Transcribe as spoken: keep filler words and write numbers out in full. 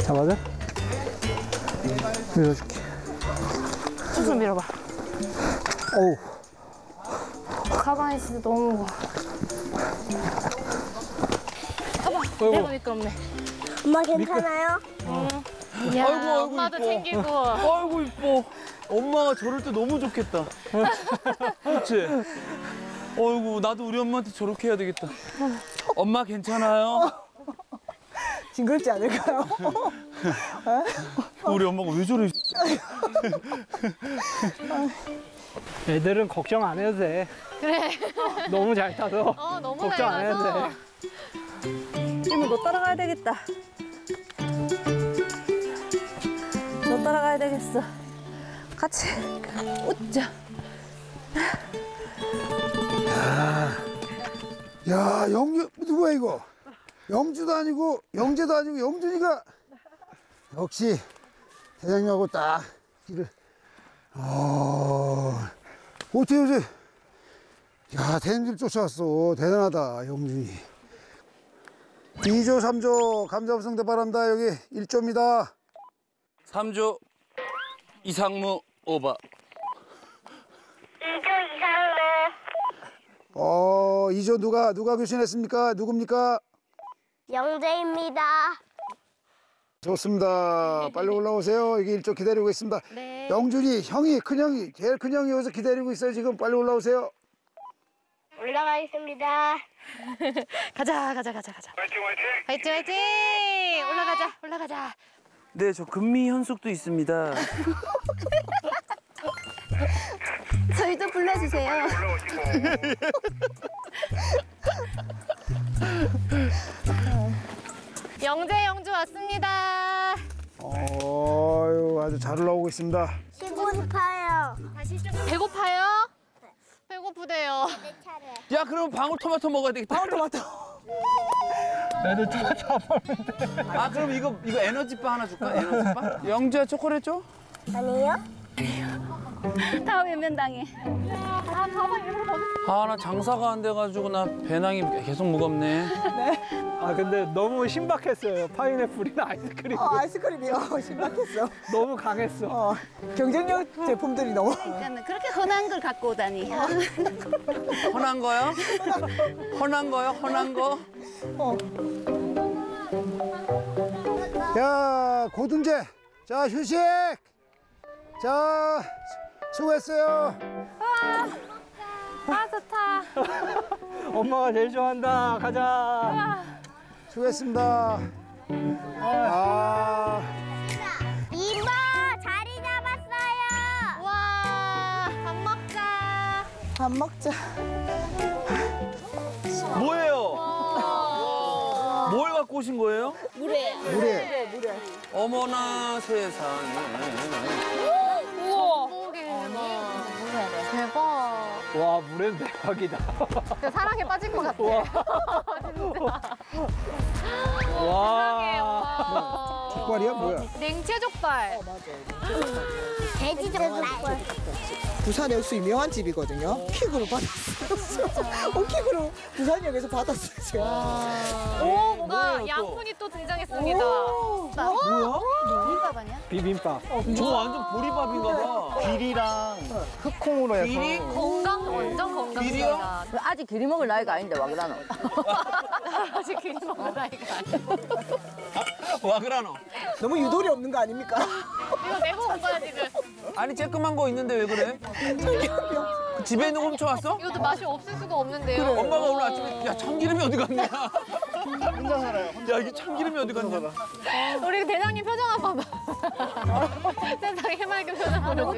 잡아줘? 밀어줄게. 쭉 밀어봐. 어우. 가방이 진짜 너무 무거워. 봐봐, 내가 미끄럽네. 엄마 괜찮아요? 야, 아이고, 아이고, 엄마도 이뻐. 챙기고. 아이고 이뻐. 엄마가 저럴 때 너무 좋겠다. 그렇지? 어이구 나도 우리 엄마한테 저렇게 해야 되겠다. 엄마 괜찮아요? 징그럽지 않을까요? 우리 엄마가 왜 저래? 애들은 걱정 안 해도 돼. 그래. 너무 잘 타서. 어, 너무 걱정 안 잘 해도 가서. 돼. 이모 너 따라가야 되겠다. 너 따라가야 되겠어. 같이 웃자. 야, 영주 누구야 이거? 영주도 아니고 영재도 아니고 영준이가 역시 대장님하고 딱 길을. 어, 어떻게 요새? 야, 대장님 쫓아왔어. 대단하다, 영준이. 이 조, 삼 조 감자부성대 바란다. 여기 일 조입니다. 삼 조 이상무 오바. 이 조 이상로. 어, 이 조 누가 누가 교신했습니까? 누굽니까? 영재입니다. 좋습니다. 빨리 올라오세요. 여기 일 조 기다리고 있습니다. 네. 영준이 형이 큰 형이 제일 큰 형이 여기서 기다리고 있어요. 지금 빨리 올라오세요. 올라가겠습니다. 가자, 가자, 가자, 가자. 화이팅, 화이팅! 올라가자, 올라가자. 네, 저 금미 현숙도 있습니다. 저희도 불러주세요. 영재, 영주 왔습니다. 어유 아주 잘 올라오고 있습니다. 쉬고 싶어요. 배고파요? 배고프대요. 내 차례. 야, 그럼 방울토마토 먹어야 되겠다. 방울토마토. 애들 다 잡았는데. 아, 그럼 이거 이거 에너지바 하나 줄까? 에너지바? 영주야 초콜릿 줘? 아니요? 다음 연면당해. 아, 나 장사가 안 돼가지고 나 배낭이 계속 무겁네. 아 근데 너무 신박했어요. 파인애플이나 아이스크림. 어, 아이스크림이요. 신박했어. 너무 강했어. 어, 경쟁력 제품들이 너무. 그렇게 흔한 걸 갖고 오다니. 헌한 거요? 헌한 거요? 헌한 거? 야, 고등재. 자, 휴식. 자, 수고했어요. 아, 좋다. 엄마가 제일 좋아한다. 가자. 수고했습니다. 아, 이모 자리 잡았어요. 와, 밥 먹자. 밥 먹자. 뭐예요? 뭘 갖고 오신 거예요? 물에. 어머나 세상에. 우와. 대박. 와 물엔 대박이다. 진짜 사랑에 빠질 것 같아. 와. 세상에, 와. 와. 족발이야 뭐야? 냉채 족발. 돼지 족발. 부산에 역시 유명한 집이거든요. 킥으로 받았어요. 어, 킥으로 부산역에서 받았어요. 제가. 오, 뭔가 뭐예요, 또? 양푼이 또 등장했습니다. 뭐야? 비빔밥 아니야? 비빔밥. 저 완전 보리밥인가 봐. 비리랑 흑콩으로 해서. 비리? 건강, 완전 건강입니다. 아직 기리 먹을 나이가 아닌데 와 그러노. 아직 그림 먹는 나이가 아니야. 와 그라노. 너무 유도리 없는 거 아닙니까? 이거 내고 온 거야, 지금. 아니 쬐끔한 거 있는데 왜 그래? 그 집에 있는 거 훔쳐왔어? 이것도 맛이 없을 수가 없는데요. 엄마가 오늘 아침에 야 참기름이 어디 갔냐? 혼자 살아요. 야 이게 참기름이 어디 갔냐? 우리 대장님 표정 한번 봐. 세상에 해맑은 표정 보여주고.